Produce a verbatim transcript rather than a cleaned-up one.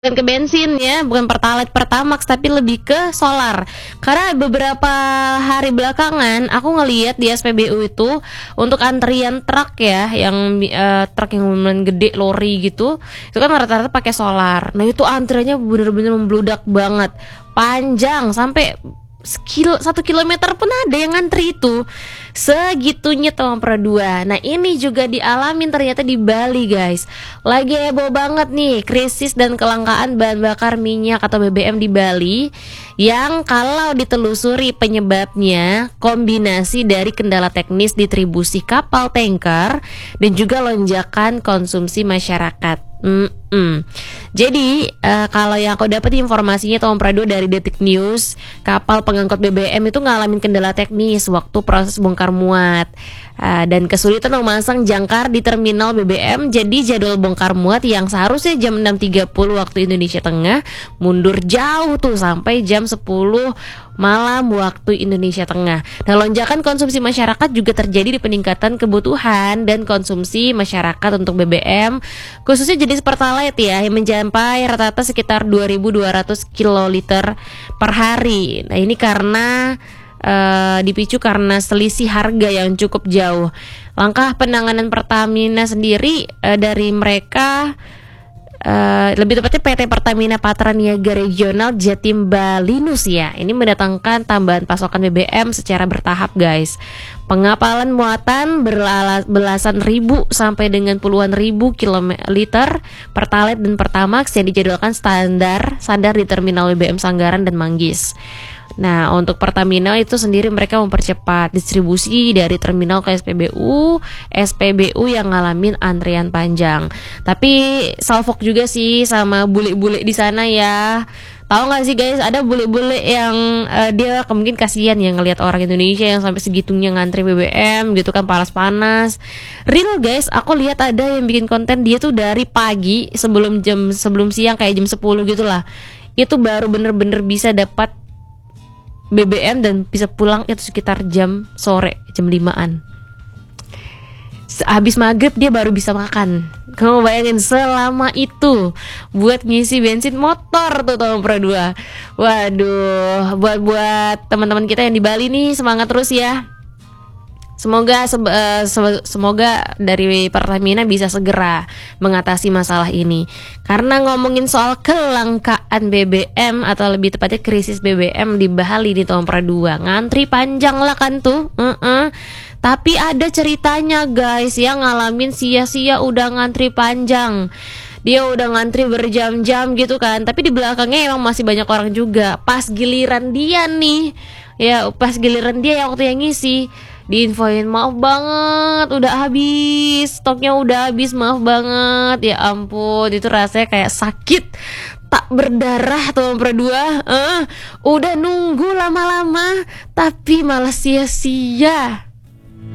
Bukan ke bensin ya, bukan Pertalite, Pertamax, tapi lebih ke solar. Karena beberapa hari belakangan aku ngelihat di S P B U itu untuk antrian truk ya, yang uh, truk yang lumayan gede, lori gitu, itu kan rata-rata pakai solar. Nah itu antriannya bener-bener membludak banget, panjang sampai sekilo satu kilometer pun ada yang ngantri itu, segitunya teman Pro dua. Nah ini juga dialamin ternyata di Bali guys. Lagi heboh banget nih krisis dan kelangkaan bahan bakar minyak atau B B M di Bali, yang kalau ditelusuri penyebabnya kombinasi dari kendala teknis distribusi kapal tanker dan juga lonjakan konsumsi masyarakat. Mm-mm. Jadi uh, kalau yang aku dapat informasinya Tom Prado dari Detik News, kapal pengangkut B B M itu ngalamin kendala teknis waktu proses bongkar muat uh, dan kesulitan memasang jangkar di terminal B B M. Jadi jadwal bongkar muat yang seharusnya jam enam tiga puluh waktu Indonesia Tengah mundur jauh tuh sampai jam sepuluh malam waktu Indonesia Tengah. Nah lonjakan konsumsi masyarakat juga terjadi di peningkatan kebutuhan dan konsumsi masyarakat untuk B B M, khususnya jenis Pertalite ya, yang mencapai rata-rata sekitar dua ribu dua ratus kiloliter per hari. Nah ini karena uh, dipicu karena selisih harga yang cukup jauh. Langkah penanganan Pertamina sendiri uh, dari mereka, Uh, lebih tepatnya P T Pertamina Patra Niaga Regional Jatim Balinus ya, ini mendatangkan tambahan pasokan B B M secara bertahap guys. Pengapalan muatan berlala, belasan ribu sampai dengan puluhan ribu kiloliter Pertalite dan Pertamax yang dijadwalkan standar standar di terminal B B M Sanggaran dan Manggis. Nah untuk Pertamina itu sendiri mereka mempercepat distribusi dari terminal ke S P B U S P B U yang ngalamin antrian panjang. Tapi salfok juga sih sama bule-bule di sana ya. Tahu nggak sih guys, ada bule-bule yang uh, dia mungkin kasihan ya ngelihat orang Indonesia yang sampai segitunya ngantri B B M gitu kan, panas-panas. Real guys, aku lihat ada yang bikin konten dia tuh dari pagi sebelum jam sebelum siang kayak jam sepuluh gitulah. Itu baru bener-bener bisa dapat B B M dan bisa pulang itu sekitar jam sore, jam limaan. Habis maghrib dia baru bisa makan. Kamu bayangin selama itu buat ngisi bensin motor tuh Tom Pro dua. Waduh, buat-buat teman-teman kita yang di Bali nih semangat terus ya. Semoga se- uh, se- semoga dari Pertamina bisa segera mengatasi masalah ini. Karena ngomongin soal kelangkaan B B M atau lebih tepatnya krisis B B M di Bali di tahun Pro dua, ngantri panjang lah kan tuh. Uh-uh. Tapi ada ceritanya guys yang ngalamin sia-sia udah ngantri panjang. Dia udah ngantri berjam-jam gitu kan, tapi di belakangnya emang masih banyak orang juga. Pas giliran dia nih, ya pas giliran dia yang waktu yang ngisi, diinfoin maaf banget udah habis, stoknya udah habis, maaf banget. Ya ampun, itu rasanya kayak sakit tak berdarah tuh berdua. uh, Udah nunggu lama-lama tapi malah sia-sia.